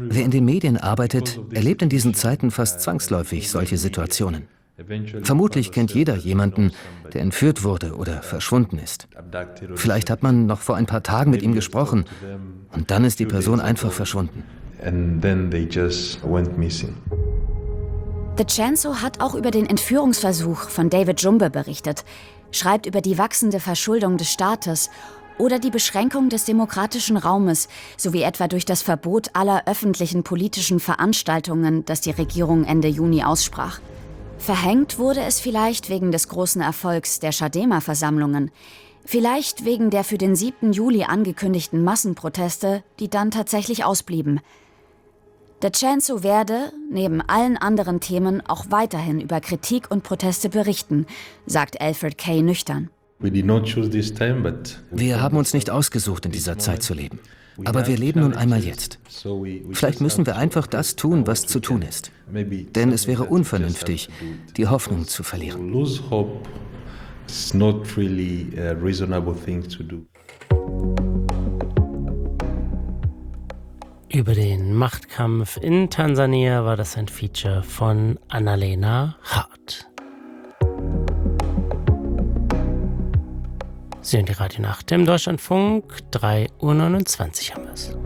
Wer in den Medien arbeitet, erlebt in diesen Zeiten fast zwangsläufig solche Situationen. Vermutlich kennt jeder jemanden, der entführt wurde oder verschwunden ist. Vielleicht hat man noch vor ein paar Tagen mit ihm gesprochen und dann ist die Person einfach verschwunden. DeCenzo hat auch über den Entführungsversuch von David Jumbe berichtet, schreibt über die wachsende Verschuldung des Staates oder die Beschränkung des demokratischen Raumes, sowie etwa durch das Verbot aller öffentlichen politischen Veranstaltungen, das die Regierung Ende Juni aussprach. Verhängt wurde es vielleicht wegen des großen Erfolgs der Chadema-Versammlungen, vielleicht wegen der für den 7. Juli angekündigten Massenproteste, die dann tatsächlich ausblieben. DeCenzo werde, neben allen anderen Themen, auch weiterhin über Kritik und Proteste berichten, sagt Alfred Kay nüchtern. Wir haben uns nicht ausgesucht, in dieser Zeit zu leben. Aber wir leben nun einmal jetzt. Vielleicht müssen wir einfach das tun, was zu tun ist. Denn es wäre unvernünftig, die Hoffnung zu verlieren. Über den Machtkampf in Tansania war das ein Feature von Annalena Hart. Sie hören die Radio Nacht im Deutschlandfunk, 3:29 Uhr haben wir es.